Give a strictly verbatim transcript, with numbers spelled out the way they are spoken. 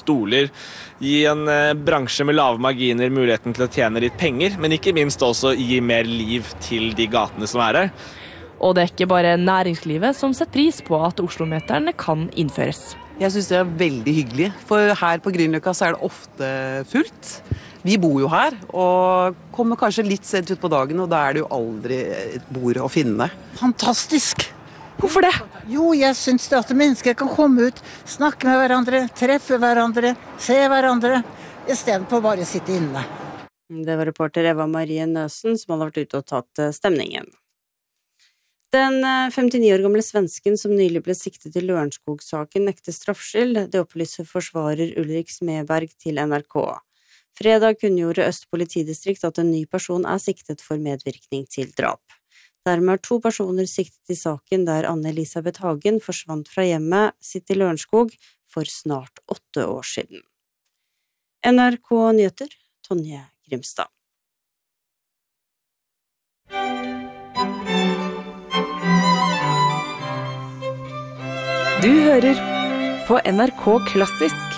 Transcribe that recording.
stoler, gi en eh, bransje med lave marginer muligheten til å tjene litt penger, men ikke minst også gi mer liv til de gatene som er her. Og det er ikke bare næringslivet som setter pris på at Oslo-meteren kan innføres. Jeg synes det er veldig hyggelig, for her på Grünerløkka så er det ofte fullt. Vi bor jo her, og kommer kanskje litt sent ut på dagen, og da er det jo aldri et bord å finne. Fantastisk! Hvorfor det? Jo, jeg synes det at mennesker kan komme ut, snakke med hverandre, treffe hverandre, se hverandre, i stedet for bare å sitte inne. Det var reporter Eva Marie Nøsen som hadde vært ute og tatt stemningen. Den femtini år gamle svensken som nylig ble siktet i Lørenskog-saken nekter straffskyld, det opplyser forsvarer Ulrik Smedberg til N R K. Fredag kunngjorde Øst politidistrikt at en ny person er siktet for medvirkning til drap. Dermed er to personer siktet i saken der Anne-Elisabeth Hagen forsvant fra hjemmet sitt i Lørenskog for snart åtte år siden. N R K Nyheter, Tonje Grimstad. Du hører på N R K Klassisk.